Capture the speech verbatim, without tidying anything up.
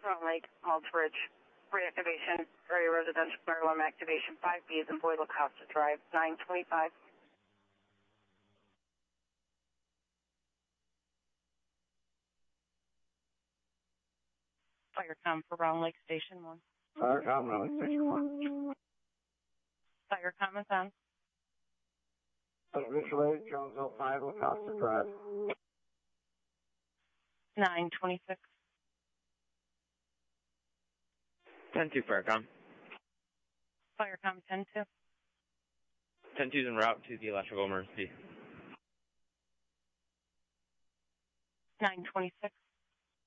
Round Lake, Aldridge, reactivation, area residential fire alarm activation, five B is in Boyd LaCosta Drive, nine twenty-five. Firecom for Round Lake Station one. Firecom, Round Lake Station one. Firecom is on. Visual aid, Jonesville five, LaCosta Drive. nine twenty-six. ten two, Firecom. Firecom ten two. ten two is en route to the electrical emergency. nine twenty-six.